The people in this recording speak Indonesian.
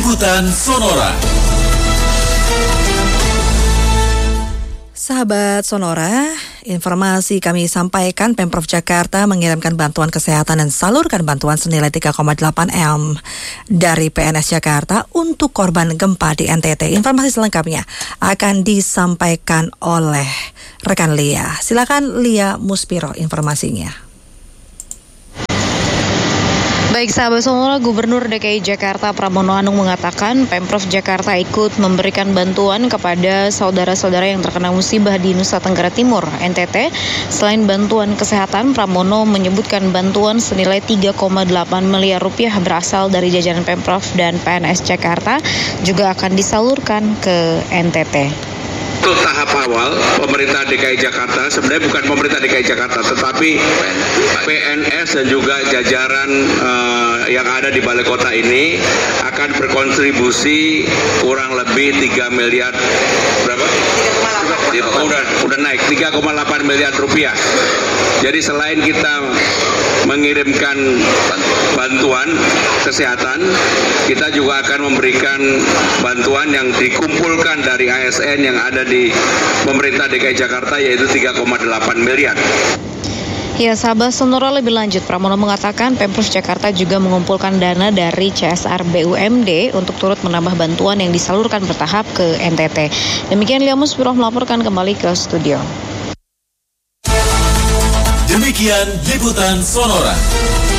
Liputan Sonora. Sahabat Sonora, informasi kami sampaikan Pemprov Jakarta mengirimkan bantuan kesehatan dan salurkan bantuan senilai 3,8 M dari PNS Jakarta untuk korban gempa di NTT. Informasi selengkapnya akan disampaikan oleh rekan Lia. Silakan Lia Muspiro informasinya. Baik sahabat Sonora, Gubernur DKI Jakarta Pramono Anung mengatakan Pemprov Jakarta ikut memberikan bantuan kepada saudara-saudara yang terkena musibah di Nusa Tenggara Timur, NTT. Selain bantuan kesehatan, Pramono menyebutkan bantuan senilai 3,8 miliar rupiah berasal dari jajaran Pemprov dan PNS Jakarta juga akan disalurkan ke NTT. Untuk tahap awal, pemerintah DKI Jakarta, sebenarnya bukan pemerintah DKI Jakarta, tetapi PNS dan juga jajaran yang ada di balai kota ini akan berkontribusi kurang lebih 3 miliar, berapa? Udah naik, 3,8 miliar rupiah. Jadi selain kita mengirimkan bantuan kesehatan, kita juga akan memberikan bantuan yang dikumpulkan dari ASN yang ada di pemerintah DKI Jakarta, yaitu 3,8 miliar. Ya, sahabat Sonora, lebih lanjut, Pramono mengatakan Pemprov Jakarta juga mengumpulkan dana dari CSR BUMD untuk turut menambah bantuan yang disalurkan bertahap ke NTT. Demikian Lia Muspiro melaporkan kembali ke studio. Demikian Liputan Sonora.